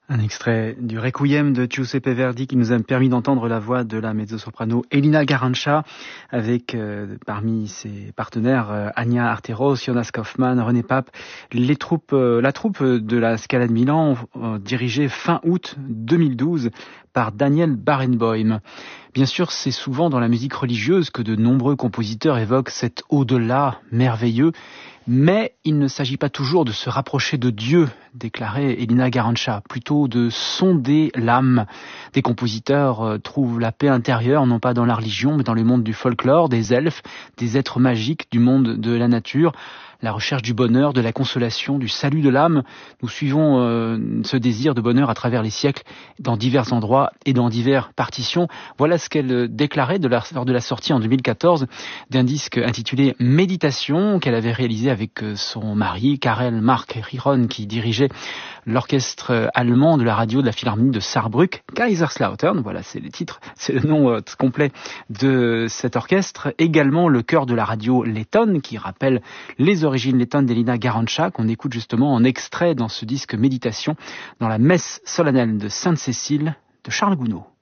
Un extrait du Requiem de Giuseppe Verdi qui nous a permis d'entendre la voix de la mezzo-soprano Elina Garanca avec parmi ses partenaires Anya Arteros, Jonas Kaufmann, René Pape. La troupe de la Scala de Milan dirigée fin août 2012 par Daniel Barenboim. Bien sûr, c'est souvent dans la musique religieuse que de nombreux compositeurs évoquent cet au-delà merveilleux, mais il ne s'agit pas toujours de se rapprocher de Dieu, déclarait Elina Garanca, plutôt de sonder l'âme. Des compositeurs trouvent la paix intérieure, non pas dans la religion, mais dans le monde du folklore, des elfes, des êtres magiques, du monde de la nature, la recherche du bonheur, de la consolation, du salut de l'âme. Nous suivons ce désir de bonheur à travers les siècles, dans divers endroits et dans diverses partitions. Voilà ce qu'elle déclarait lors de la sortie en 2014 d'un disque intitulé Méditation, qu'elle avait réalisé avec son mari, Karel Mark Riron, qui dirigeait l'orchestre allemand de la radio de la Philharmonie de Saarbrück, Kaiserslautern. Voilà, c'est le nom complet de cet orchestre. Également le chœur de la radio lettonne, qui rappelle les origines lettonnes d'Elina Garanca, qu'on écoute justement en extrait dans ce disque Méditation, dans la messe solennelle de Sainte-Cécile de Charles Gounod.